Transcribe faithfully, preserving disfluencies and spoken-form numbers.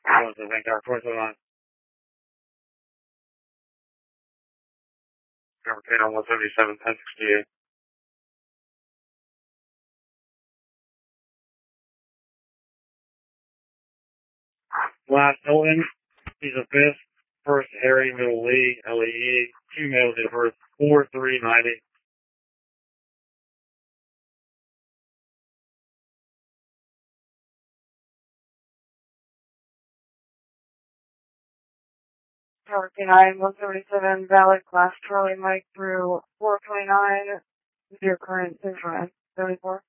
was the Vanguard Force Line. Fabricator one seventy-seven, ten sixty-eight. Last Hilton, he's a fifth. First Harry, middle Lee, L E E, two male date of birth, four three ninety. Tower K nine, one seventy-seven, valid class Charlie Mike through four twenty-nine, with your current Central seventy-four.